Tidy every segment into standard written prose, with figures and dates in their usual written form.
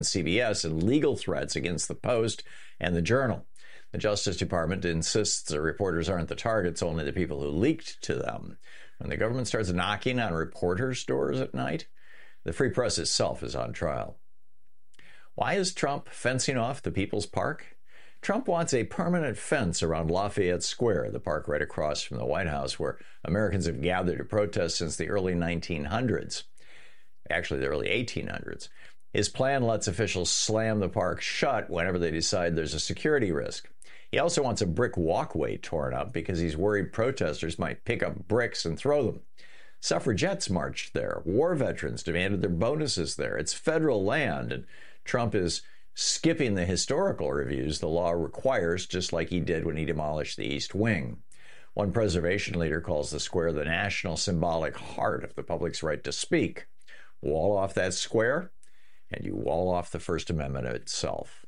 CBS and legal threats against the Post and the Journal. The Justice Department insists the reporters aren't the targets, only the people who leaked to them. When the government starts knocking on reporters' doors at night, the free press itself is on trial. Why is Trump fencing off the People's Park? Trump wants a permanent fence around Lafayette Square, the park right across from the White House, where Americans have gathered to protest since the early 1900s. Actually, the early 1800s. His plan lets officials slam the park shut whenever they decide there's a security risk. He also wants a brick walkway torn up because he's worried protesters might pick up bricks and throw them. Suffragettes marched there. War veterans demanded their bonuses there. It's federal land, and Trump is skipping the historical reviews the law requires, just like he did when he demolished the East Wing. One preservation leader calls the square the national symbolic heart of the public's right to speak. Wall off that square, and you wall off the First Amendment itself.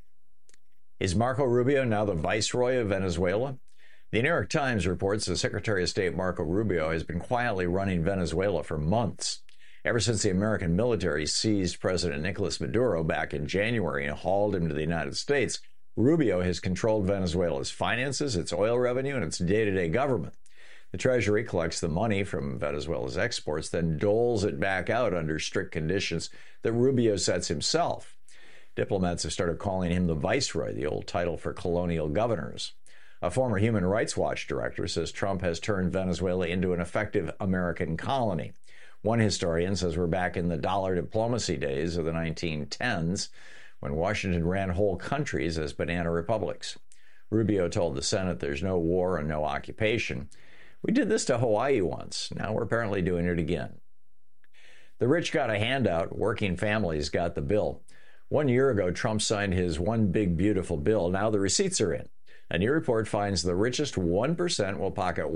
Is Marco Rubio now the viceroy of Venezuela? The New York Times reports that Secretary of State Marco Rubio has been quietly running Venezuela for months. Ever since the American military seized President Nicolas Maduro back in January and hauled him to the United States, Rubio has controlled Venezuela's finances, its oil revenue, and its day-to-day government. The Treasury collects the money from Venezuela's exports, then doles it back out under strict conditions that Rubio sets himself. Diplomats have started calling him the viceroy, the old title for colonial governors. A former Human Rights Watch director says Trump has turned Venezuela into an effective American colony. One historian says we're back in the dollar diplomacy days of the 1910s, when Washington ran whole countries as banana republics. Rubio told the Senate there's no war and no occupation. We did this to Hawaii once. Now we're apparently doing it again. The rich got a handout. Working families got the bill. 1 year ago, Trump signed his One Big Beautiful Bill. Now the receipts are in. A new report finds the richest 1% will pocket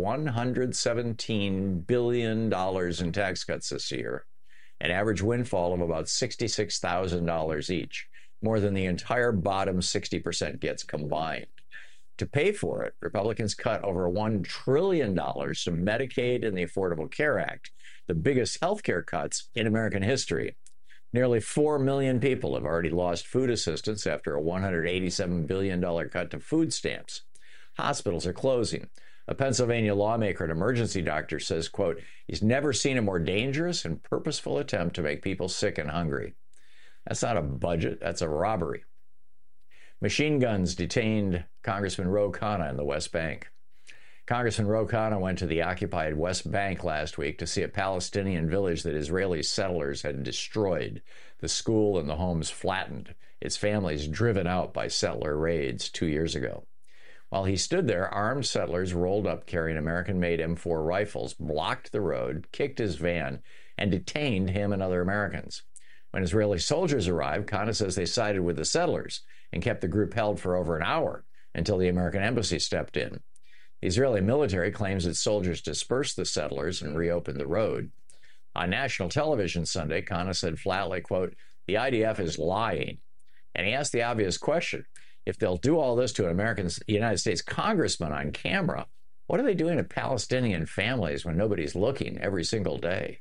$117 billion in tax cuts this year, an average windfall of about $66,000 each, more than the entire bottom 60% gets combined. To pay for it, Republicans cut over $1 trillion to Medicaid and the Affordable Care Act, the biggest health care cuts in American history. Nearly 4 million people have already lost food assistance after a $187 billion cut to food stamps. Hospitals are closing. A Pennsylvania lawmaker and emergency doctor says, quote, he's never seen a more dangerous and purposeful attempt to make people sick and hungry. That's not a budget, that's a robbery. Machine guns detained Congressman Ro Khanna in the West Bank. Congressman Ro Khanna went to the occupied West Bank last week to see a Palestinian village that Israeli settlers had destroyed, the school and the homes flattened, its families driven out by settler raids 2 years ago. While he stood there, armed settlers rolled up carrying American-made M4 rifles, blocked the road, kicked his van, and detained him and other Americans. When Israeli soldiers arrived, Khanna says they sided with the settlers and kept the group held for over an hour until the American embassy stepped in. The Israeli military claims its soldiers dispersed the settlers and reopened the road. On national television Sunday, Khanna said flatly, quote, the IDF is lying. And he asked the obvious question, if they'll do all this to an United States congressman on camera, what are they doing to Palestinian families when nobody's looking every single day?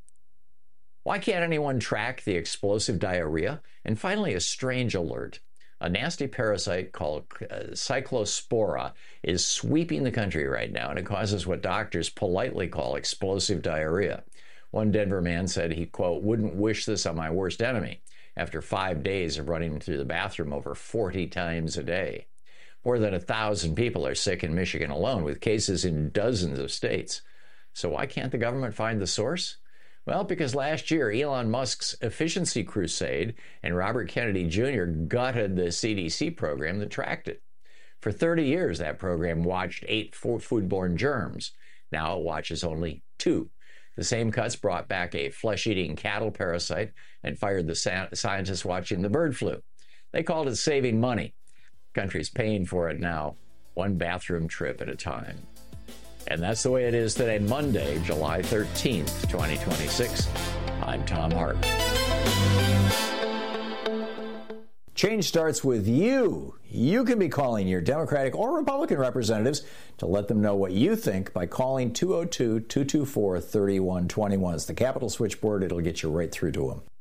Why can't anyone track the explosive diarrhea? And finally, a strange alert. A nasty parasite called Cyclospora is sweeping the country right now, and it causes what doctors politely call explosive diarrhea. One Denver man said he, quote, wouldn't wish this on my worst enemy after 5 days of running through the bathroom over 40 times a day. More than 1,000 people are sick in Michigan alone, with cases in dozens of states. So why can't the government find the source? Well, because last year, Elon Musk's efficiency crusade and Robert Kennedy Jr. gutted the CDC program that tracked it. For 30 years, that program watched 8 foodborne germs. Now it watches only 2. The same cuts brought back a flesh-eating cattle parasite and fired the scientists watching the bird flu. They called it saving money. The country's paying for it now, one bathroom trip at a time. And that's the way it is today, Monday, July 13th, 2026. I'm Tom Hart. Change starts with you. You can be calling your Democratic or Republican representatives to let them know what you think by calling 202-224-3121. It's the Capitol switchboard. It'll get you right through to them.